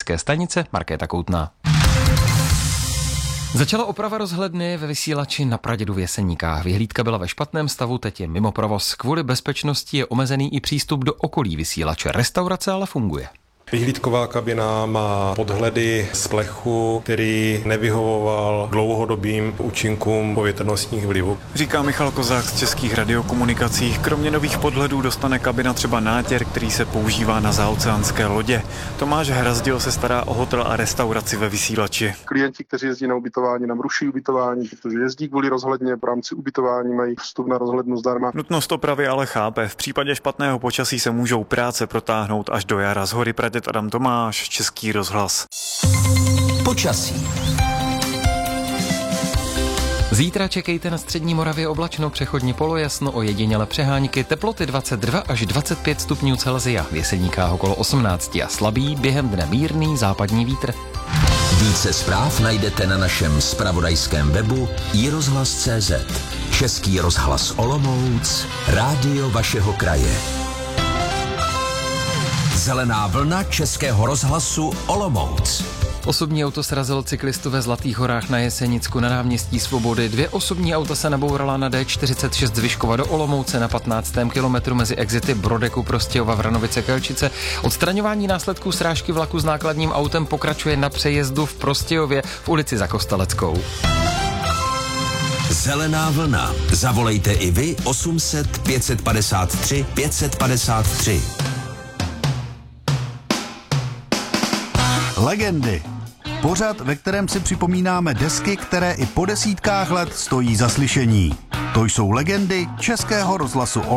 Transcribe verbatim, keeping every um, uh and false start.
České stanice Markéta Koutná. Začala oprava rozhledny ve vysílači na Pradědu v Jeseníkách. Vyhlídka byla ve špatném stavu, teď je mimo provoz. Kvůli bezpečnosti je omezený i přístup do okolí vysílače. Restaurace ale funguje. Vyhlídková kabina má podhledy z plechu, který nevyhovoval dlouhodobým účinkům povětrnostních vlivů. Říká Michal Kozák z Českých radiokomunikací. Kromě nových podhledů dostane kabina třeba nátěr, který se používá na zaoceánské lodě. Tomáš Hrazdil se stará o hotel a restauraci ve vysílači. Klienti, kteří jezdí na ubytování, nám ruší ubytování, protože jezdí kvůli rozhledně, v rámci ubytování mají vstup na rozhlednu zdarma. Nutnost opravy ale chápe. V případě špatného počasí se můžou práce protáhnout až do jara. Z Hory Praděd Adam Tomáš, Český rozhlas. Počasí. Zítra čekejte na střední Moravě oblačno, přechodně polojasno, ojediněle přehánky, teploty dvacet dva až dvacet pět stupňů Celsia, v Jeseníkách okolo osmnáct a slabý, během dne mírný západní vítr. Více zpráv najdete na našem zpravodajském webu i rozhlas tečka cé zet. Český rozhlas Olomouc, rádio vašeho kraje. Zelená vlna Českého rozhlasu Olomouc. Osobní auto srazilo cyklistu ve Zlatých horách na Jesenicku na náměstí Svobody. Dvě osobní auta se nabourala na D čtyřicet šest z Vyškova do Olomouce na patnáctém kilometru mezi exity Brodeku, Prostějova, Vranovice, Kelčice. Odstraňování následků srážky vlaku s nákladním autem pokračuje na přejezdu v Prostějově v ulici Za Kosteleckou. Zelená vlna. Zavolejte i vy osm set pět padesát tři pět padesát tři. Legendy. Pořad, ve kterém si připomínáme desky, které i po desítkách let stojí za slyšení. To jsou legendy Českého rozhlasu